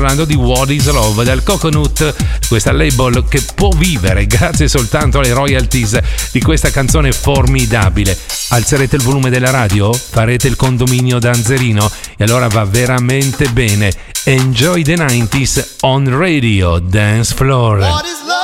parlando di What is Love del Coconut, questa label che può vivere grazie soltanto alle royalties di questa canzone formidabile. Alzerete il volume della radio? Farete il condominio danzerino? E allora va veramente bene. Enjoy the 90s on Radio Dance Floor. What is love?